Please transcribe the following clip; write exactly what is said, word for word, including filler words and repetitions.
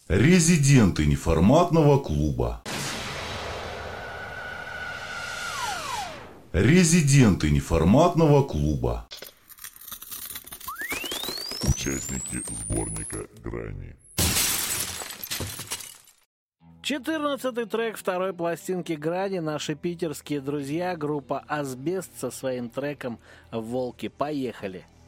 Резиденты неформатного клуба. Резиденты неформатного клуба. Участники сборника «Грани». четырнадцатый трек второй пластинки «Грани». Наши питерские друзья, группа «Асбест» со своим треком «Волки». Поехали!